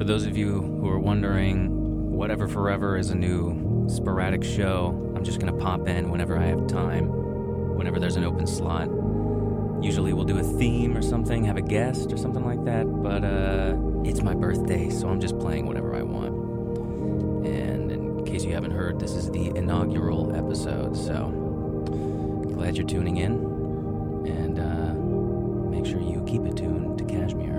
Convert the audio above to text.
For those of you who are wondering, Whatever Forever is a new sporadic show. I'm just going to pop in whenever I have time, whenever there's an open slot. Usually we'll do a theme or something, have a guest or something like that, but it's my birthday, so I'm just playing whatever I want. And in case you haven't heard, this is the inaugural episode, so glad you're tuning in, and make sure you keep it tuned to Kashmir.